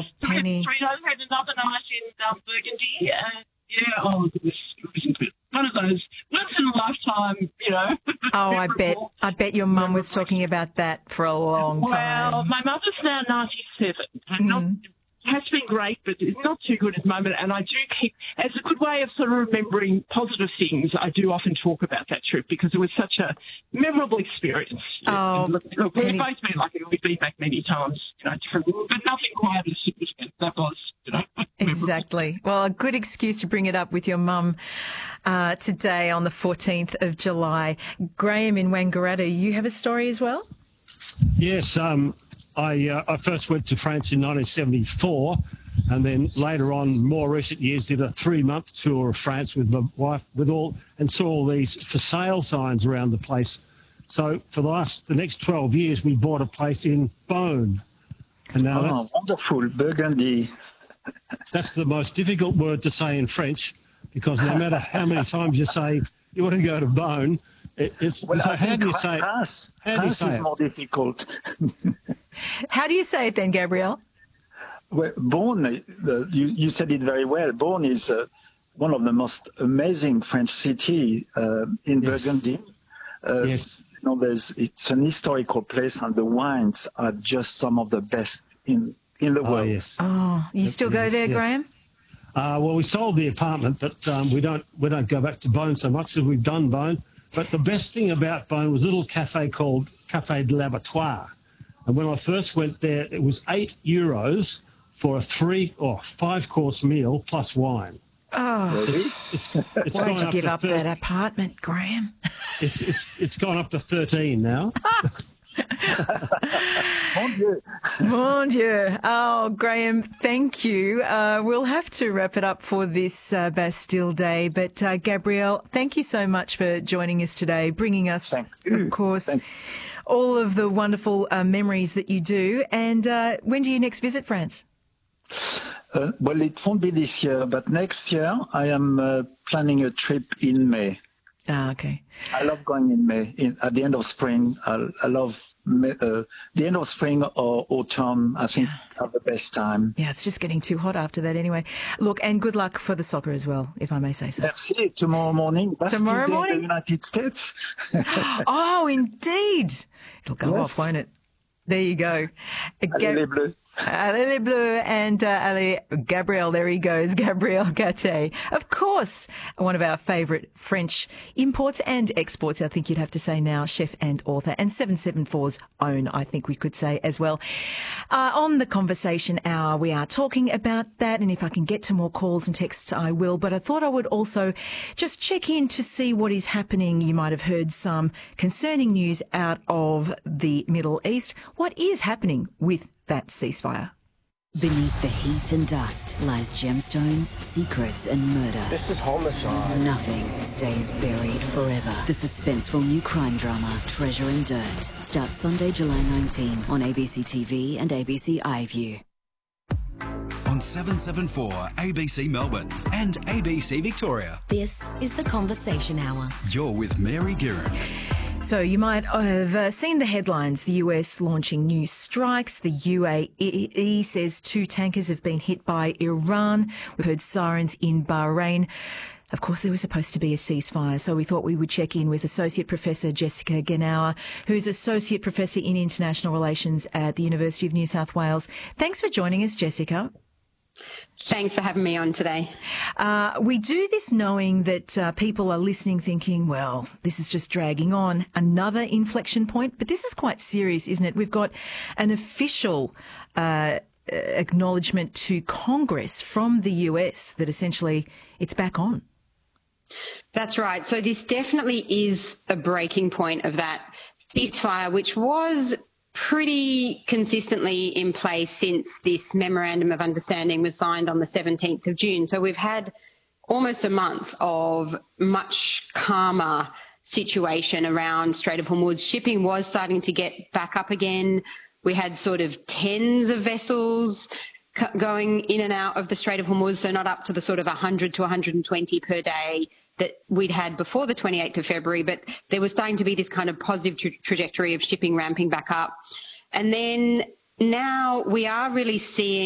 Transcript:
Penny. Fritos, had another night in Burgundy. It was one of those once in a lifetime, Oh, I bet your mum was talking about that for a long time. Well, my mother's now 97. And has been great, but it's not too good at the moment. And I do keep, as a good way of sort of remembering positive things, I do often talk about that trip because it was such a memorable experience. Oh, look, we've both been lucky. We've been back many times, different, but nothing quite as significant. That was, Exactly. Well, a good excuse to bring it up with your mum today on the 14th of July. Graham in Wangaratta, you have a story as well? Yes, I first went to France in 1974 and then later on, more recent years, did a 3-month tour of France with my wife and saw all these for sale signs around the place. So for the next 12 years, we bought a place in Beaune. And now wonderful, Burgundy. That's the most difficult word to say in French because no matter how many times you say you want to go to Beaune, how do you say it? Pass is more difficult. How do you say it then, Gabrielle? Well, Beaune, you said it very well. Beaune is one of the most amazing French cities in Burgundy. Yes. It's an historical place, and the wines are just some of the best in the world. Yes. Oh, you still go there, Graham? Well, we sold the apartment, but we don't go back to Beaune so much as we've done Beaune. But the best thing about Beaune was a little cafe called Café de l'Abattoir. And when I first went there, it was €8 for a 3 or 5-course meal plus wine. Oh, really? Why'd you give up that apartment, Graham? It's gone up to 13 now. Mon Dieu. Mon Dieu. Oh, Graham, thank you. We'll have to wrap it up for this Bastille Day. But Gabrielle, thank you so much for joining us today, bringing us, of course, all of the wonderful memories that you do. And when do you next visit France? Well, it won't be this year, but next year I am planning a trip in May. Ah, okay. I love going in May. At the end of spring, I love the end of spring or autumn. I think are the best time. Yeah, it's just getting too hot after that anyway. Look, and good luck for the soccer as well, if I may say so. Merci. Tomorrow morning. Tomorrow morning? In the United States. Oh, indeed. It'll go off, won't it? There you go. Allez les Bleus. Allez les Bleus and allez, Gabrielle, there he goes, Gabrielle Gaté. Of course, one of our favourite French imports and exports, I think you'd have to say now, chef and author, and 774's own, I think we could say as well. On the Conversation Hour, we are talking about that, and if I can get to more calls and texts, I will. But I thought I would also just check in to see what is happening. You might have heard some concerning news out of the Middle East. What is happening with that ceasefire? Beneath the heat and dust lies gemstones, secrets and murder. This is homicide. Nothing stays buried forever. The suspenseful new crime drama, Treasure and Dirt, starts Sunday, July 19 on ABC TV and ABC iView. On 774 ABC Melbourne and ABC Victoria. This is The Conversation Hour. You're with Mary Giron. So you might have seen the headlines, the US launching new strikes. The UAE says 2 tankers have been hit by Iran. We've heard sirens in Bahrain. Of course, there was supposed to be a ceasefire, so we thought we would check in with Associate Professor Jessica Genauer, who's Associate Professor in International Relations at the University of New South Wales. Thanks for joining us, Jessica. Thanks for having me on today. We do this knowing that people are listening thinking, well, this is just dragging on, another inflection point. But this is quite serious, isn't it? We've got an official acknowledgement to Congress from the US that essentially it's back on. That's right. So this definitely is a breaking point of that ceasefire, which was pretty consistently in place since this memorandum of understanding was signed on the 17th of June. So we've had almost a month of much calmer situation around Strait of Hormuz. Shipping was starting to get back up again. We had sort of tens of vessels going in and out of the Strait of Hormuz, so not up to the sort of 100 to 120 per day that we'd had before the 28th of February, but there was starting to be this kind of positive trajectory of shipping ramping back up. And then now we are really seeing